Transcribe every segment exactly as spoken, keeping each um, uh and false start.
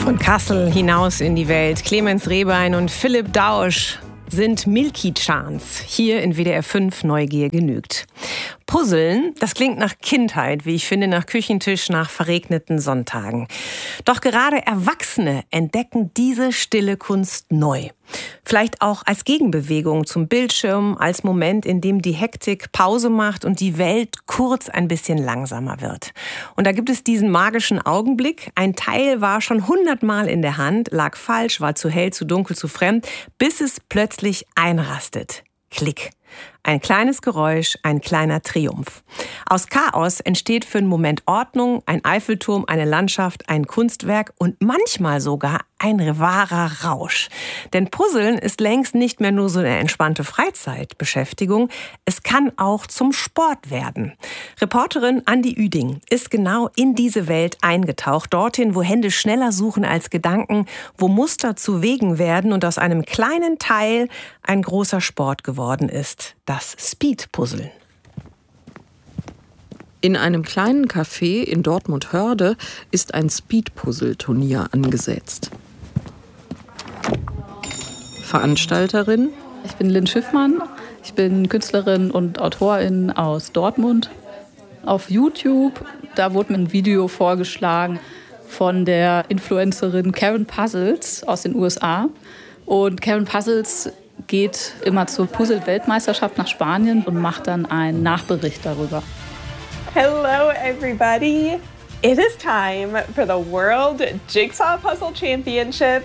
Von Kassel hinaus in die Welt. Clemens Rehbein und Philipp Dausch sind Milky Chance. Hier in W D R fünf Neugier genügt. Puzzeln, das klingt nach Kindheit, wie ich finde, nach Küchentisch, nach verregneten Sonntagen. Doch gerade Erwachsene entdecken diese stille Kunst neu. Vielleicht auch als Gegenbewegung zum Bildschirm, als Moment, in dem die Hektik Pause macht und die Welt kurz ein bisschen langsamer wird. Und da gibt es diesen magischen Augenblick. Ein Teil war schon hundertmal in der Hand, lag falsch, war zu hell, zu dunkel, zu fremd, bis es plötzlich einrastet. Klick. Ein kleines Geräusch, ein kleiner Triumph. Aus Chaos entsteht für einen Moment Ordnung, ein Eiffelturm, eine Landschaft, ein Kunstwerk und manchmal sogar ein wahrer Rausch. Denn Puzzeln ist längst nicht mehr nur so eine entspannte Freizeitbeschäftigung. Es kann auch zum Sport werden. Reporterin Andi Üding ist genau in diese Welt eingetaucht. Dorthin, wo Hände schneller suchen als Gedanken, wo Muster zu Wegen werden und aus einem kleinen Teil ein großer Sport geworden ist. Das Speed-Puzzeln. In einem kleinen Café in Dortmund-Hörde ist ein Speed-Puzzle-Turnier angesetzt. Veranstalterin? Ich bin Lynn Schiffmann. Ich bin Künstlerin und Autorin aus Dortmund. Auf YouTube, da wurde mir ein Video vorgeschlagen von der Influencerin Karen Puzzles aus den U S A. Und Karen Puzzles geht immer zur Puzzle-Weltmeisterschaft nach Spanien und macht dann einen Nachbericht darüber. Hello everybody! It is time for the World Jigsaw Puzzle Championship.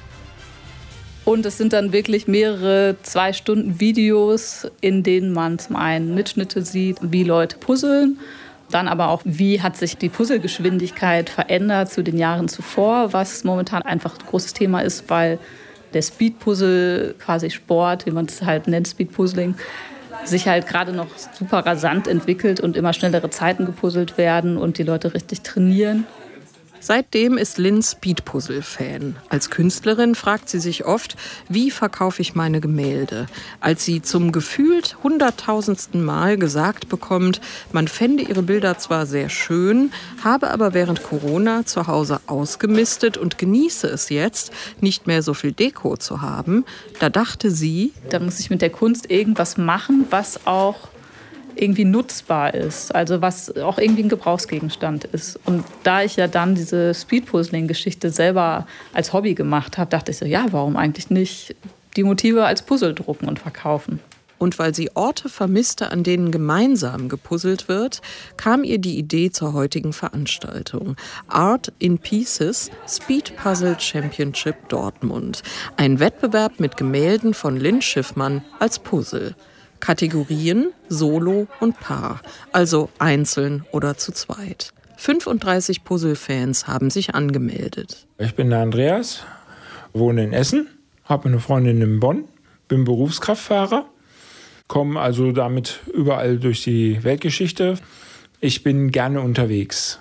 Und es sind dann wirklich mehrere zwei Stunden Videos, in denen man zum einen Mitschnitte sieht, wie Leute puzzeln, dann aber auch, wie hat sich die Puzzlegeschwindigkeit verändert zu den Jahren zuvor, was momentan einfach ein großes Thema ist, weil der Speed-Puzzle, quasi Sport, wie man es halt nennt, Speed-Puzzling, sich halt gerade noch super rasant entwickelt und immer schnellere Zeiten gepuzzelt werden und die Leute richtig trainieren. Seitdem ist Lynn Speed-Puzzle-Fan. Als Künstlerin fragt sie sich oft, wie verkaufe ich meine Gemälde? Als sie zum gefühlt hunderttausendsten Mal gesagt bekommt, man fände ihre Bilder zwar sehr schön, habe aber während Corona zu Hause ausgemistet und genieße es jetzt, nicht mehr so viel Deko zu haben, da dachte sie, da muss ich mit der Kunst irgendwas machen, was auch irgendwie nutzbar ist, also was auch irgendwie ein Gebrauchsgegenstand ist. Und da ich ja dann diese Speed-Puzzling-Geschichte selber als Hobby gemacht habe, dachte ich so, ja, warum eigentlich nicht die Motive als Puzzle drucken und verkaufen? Und weil sie Orte vermisste, an denen gemeinsam gepuzzelt wird, kam ihr die Idee zur heutigen Veranstaltung. Art in Pieces Speed Puzzle Championship Dortmund. Ein Wettbewerb mit Gemälden von Lynn Schiffmann als Puzzle. Kategorien Solo und Paar, also einzeln oder zu zweit. fünfunddreißig Puzzle-Fans haben sich angemeldet. Ich bin der Andreas, wohne in Essen, habe eine Freundin in Bonn, bin Berufskraftfahrer, komme also damit überall durch die Weltgeschichte. Ich bin gerne unterwegs.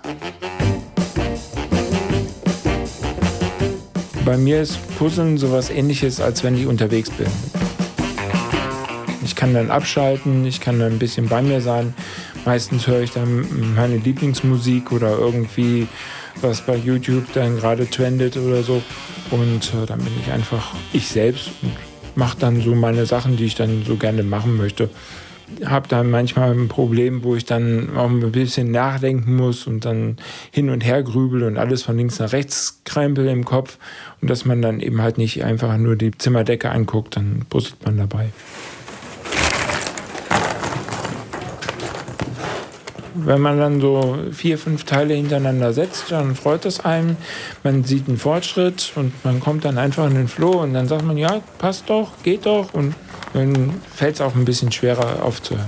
Bei mir ist Puzzeln sowas Ähnliches, als wenn ich unterwegs bin. Ich kann dann abschalten, ich kann dann ein bisschen bei mir sein. Meistens höre ich dann meine Lieblingsmusik oder irgendwie, was bei YouTube dann gerade trendet oder so. Und äh, dann bin ich einfach ich selbst und mache dann so meine Sachen, die ich dann so gerne machen möchte. Habe dann manchmal ein Problem, wo ich dann auch ein bisschen nachdenken muss und dann hin und her grübel und alles von links nach rechts krempel im Kopf. Und dass man dann eben halt nicht einfach nur die Zimmerdecke anguckt, dann puzzelt man dabei. Wenn man dann so vier, fünf Teile hintereinander setzt, dann freut es einen. Man sieht einen Fortschritt und man kommt dann einfach in den Flow und dann sagt man, ja, passt doch, geht doch. Und dann fällt es auch ein bisschen schwerer aufzuhören.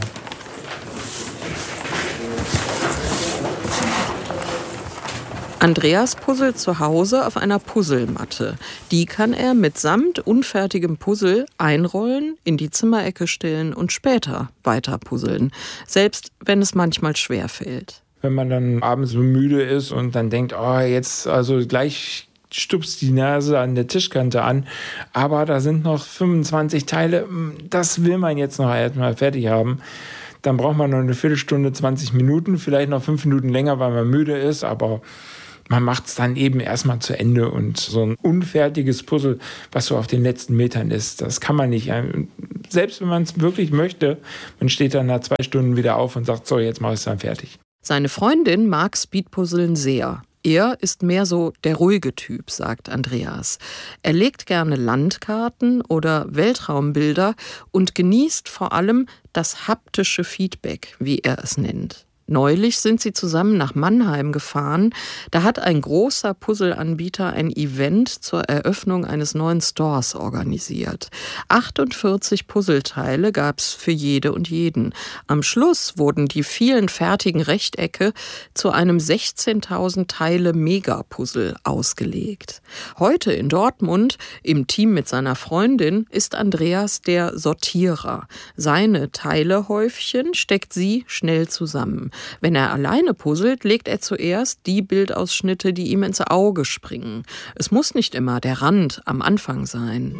Andreas puzzelt zu Hause auf einer Puzzlematte. Die kann er mitsamt unfertigem Puzzle einrollen, in die Zimmerecke stellen und später weiter puzzeln. Selbst wenn es manchmal schwer fällt. Wenn man dann abends so müde ist und dann denkt, oh, jetzt also gleich stupst die Nase an der Tischkante an, aber da sind noch fünfundzwanzig Teile, das will man jetzt noch erstmal fertig haben. Dann braucht man noch eine Viertelstunde, zwanzig Minuten, vielleicht noch fünf Minuten länger, weil man müde ist, aber man macht es dann eben erstmal zu Ende. Und so ein unfertiges Puzzle, was so auf den letzten Metern ist, das kann man nicht. Selbst wenn man es wirklich möchte, man steht dann nach zwei Stunden wieder auf und sagt, so, jetzt mache ich es dann fertig. Seine Freundin mag Speedpuzzeln sehr. Er ist mehr so der ruhige Typ, sagt Andreas. Er legt gerne Landkarten oder Weltraumbilder und genießt vor allem das haptische Feedback, wie er es nennt. Neulich sind sie zusammen nach Mannheim gefahren. Da hat ein großer Puzzleanbieter ein Event zur Eröffnung eines neuen Stores organisiert. achtundvierzig Puzzleteile gab es für jede und jeden. Am Schluss wurden die vielen fertigen Rechtecke zu einem sechzehntausend Teile Megapuzzle ausgelegt. Heute in Dortmund, im Team mit seiner Freundin, ist Andreas der Sortierer. Seine Teilehäufchen steckt sie schnell zusammen. Wenn er alleine puzzelt, legt er zuerst die Bildausschnitte, die ihm ins Auge springen. Es muss nicht immer der Rand am Anfang sein.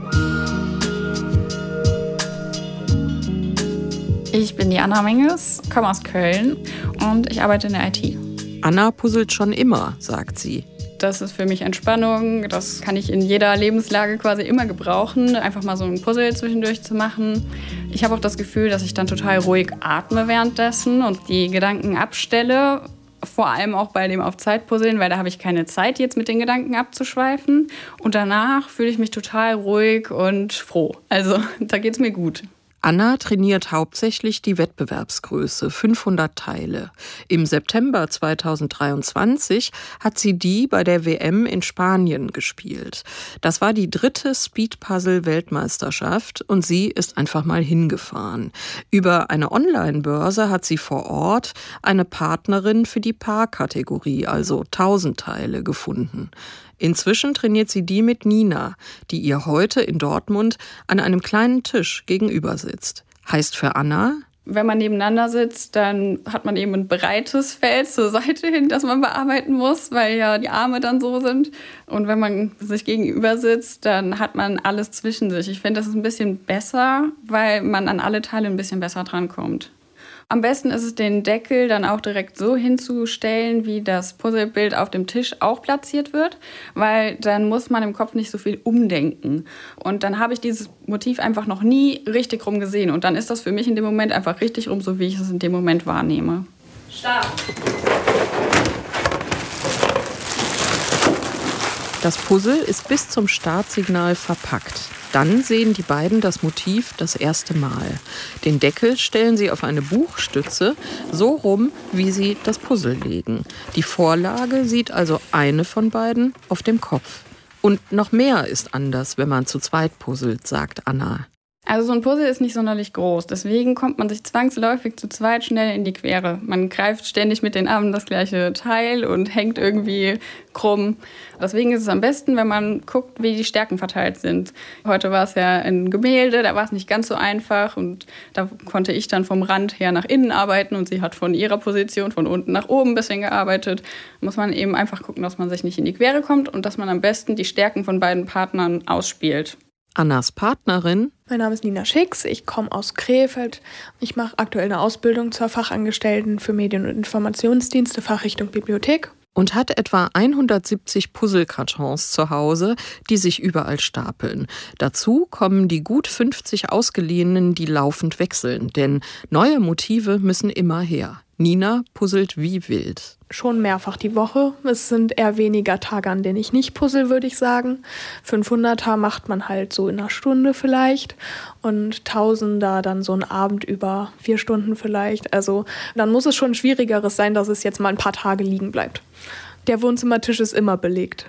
Ich bin die Anna Menges, komme aus Köln und ich arbeite in der I T. Anna puzzelt schon immer, sagt sie. Das ist für mich Entspannung, das kann ich in jeder Lebenslage quasi immer gebrauchen, einfach mal so ein Puzzle zwischendurch zu machen. Ich habe auch das Gefühl, dass ich dann total ruhig atme währenddessen und die Gedanken abstelle, vor allem auch bei dem Auf-Zeit-Puzzeln, weil da habe ich keine Zeit, jetzt mit den Gedanken abzuschweifen. Und danach fühle ich mich total ruhig und froh. Also da geht es mir gut. Anna trainiert hauptsächlich die Wettbewerbsgröße, fünfhundert Teile. Im September zweitausenddreiundzwanzig hat sie die bei der W M in Spanien gespielt. Das war die dritte Speed-Puzzle-Weltmeisterschaft und sie ist einfach mal hingefahren. Über eine Online-Börse hat sie vor Ort eine Partnerin für die Paar-Kategorie, also tausend Teile, gefunden. Inzwischen trainiert sie die mit Nina, die ihr heute in Dortmund an einem kleinen Tisch gegenüber sitzt. Heißt für Anna: Wenn man nebeneinander sitzt, dann hat man eben ein breites Feld zur Seite hin, das man bearbeiten muss, weil ja die Arme dann so sind. Und wenn man sich gegenüber sitzt, dann hat man alles zwischen sich. Ich finde, das ist ein bisschen besser, weil man an alle Teile ein bisschen besser drankommt. Am besten ist es, den Deckel dann auch direkt so hinzustellen, wie das Puzzlebild auf dem Tisch auch platziert wird, weil dann muss man im Kopf nicht so viel umdenken. Und dann habe ich dieses Motiv einfach noch nie richtig rum gesehen. Und dann ist das für mich in dem Moment einfach richtig rum, so wie ich es in dem Moment wahrnehme. Start! Das Puzzle ist bis zum Startsignal verpackt. Dann sehen die beiden das Motiv das erste Mal. Den Deckel stellen sie auf eine Buchstütze, so rum, wie sie das Puzzle legen. Die Vorlage sieht also eine von beiden auf dem Kopf. Und noch mehr ist anders, wenn man zu zweit puzzelt, sagt Anna. Also so ein Puzzle ist nicht sonderlich groß, deswegen kommt man sich zwangsläufig zu zweit schnell in die Quere. Man greift ständig mit den Armen das gleiche Teil und hängt irgendwie krumm. Deswegen ist es am besten, wenn man guckt, wie die Stärken verteilt sind. Heute war es ja ein Gemälde, da war es nicht ganz so einfach und da konnte ich dann vom Rand her nach innen arbeiten und sie hat von ihrer Position von unten nach oben ein bisschen gearbeitet. Da muss man eben einfach gucken, dass man sich nicht in die Quere kommt und dass man am besten die Stärken von beiden Partnern ausspielt. Annas Partnerin: Mein Name ist Nina Schicks, ich komme aus Krefeld. Ich mache aktuell eine Ausbildung zur Fachangestellten für Medien- und Informationsdienste, Fachrichtung Bibliothek. Und hat etwa hundertsiebzig Puzzlekartons zu Hause, die sich überall stapeln. Dazu kommen die gut fünfzig ausgeliehenen, die laufend wechseln. Denn neue Motive müssen immer her. Nina puzzelt wie wild. Schon mehrfach die Woche. Es sind eher weniger Tage, an denen ich nicht puzzle, würde ich sagen. fünfhunderter macht man halt so in einer Stunde vielleicht und Tausender dann so einen Abend über vier Stunden vielleicht. Also dann muss es schon ein schwierigeres sein, dass es jetzt mal ein paar Tage liegen bleibt. Der Wohnzimmertisch ist immer belegt.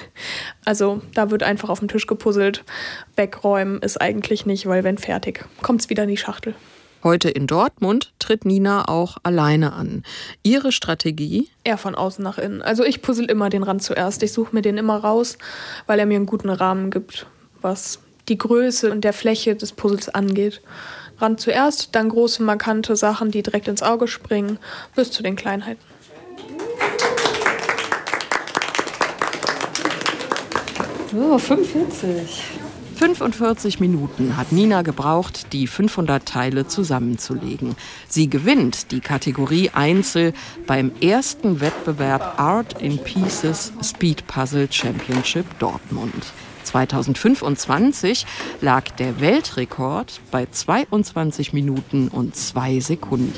Also da wird einfach auf dem Tisch gepuzzelt. Wegräumen ist eigentlich nicht, weil wenn fertig, kommt es wieder in die Schachtel. Heute in Dortmund tritt Nina auch alleine an. Ihre Strategie? Eher von außen nach innen. Also ich puzzle immer den Rand zuerst. Ich suche mir den immer raus, weil er mir einen guten Rahmen gibt, was die Größe und der Fläche des Puzzles angeht. Rand zuerst, dann große, markante Sachen, die direkt ins Auge springen, bis zu den Kleinheiten. So, fünfundvierzig. fünfundvierzig Minuten hat Nina gebraucht, die fünfhundert Teile zusammenzulegen. Sie gewinnt die Kategorie Einzel beim ersten Wettbewerb Art in Pieces Speed Puzzle Championship Dortmund. zweitausendfünfundzwanzig lag der Weltrekord bei zweiundzwanzig Minuten und zwei Sekunden.